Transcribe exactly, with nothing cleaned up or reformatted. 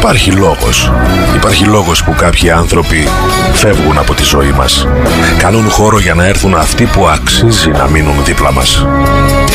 Υπάρχει λόγος. Υπάρχει λόγος που κάποιοι άνθρωποι φεύγουν από τη ζωή μας. Κάνουν χώρο για να έρθουν αυτοί που αξίζει να μείνουν δίπλα μας.